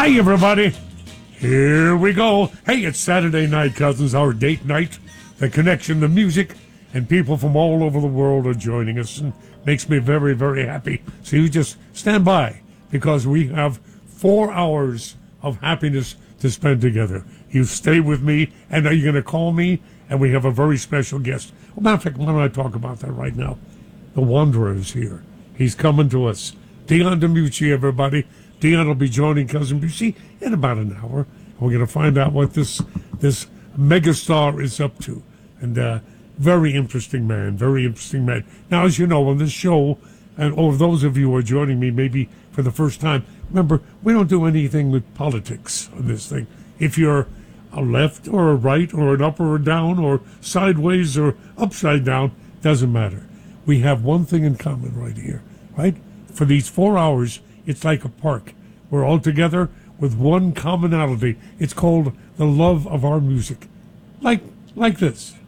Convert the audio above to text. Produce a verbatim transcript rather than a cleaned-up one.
Hi, everybody. Here we go. Hey, it's Saturday night, cousins, our date night. The connection to music and people from all over the world are joining us, and makes me very, very happy. So you just stand by, because we have four hours of happiness to spend together. You stay with me, and are you going to call me? And we have a very special guest. Well, matter of fact, why don't I talk about that right now? The Wanderer is here. He's coming to us. Dion DiMucci, everybody. Dion will be joining Cousin Busey in about an hour. We're going to find out what this this megastar is up to. And uh, very interesting man, very interesting man. Now, as you know, on this show, and or those of you who are joining me maybe for the first time, remember, we don't do anything with politics on this thing. If you're a left or a right or an up or a down or sideways or upside down, doesn't matter. We have one thing in common right here, right? For these four hours, it's like a park. We're all together with one commonality. It's called the love of our music. Like like this.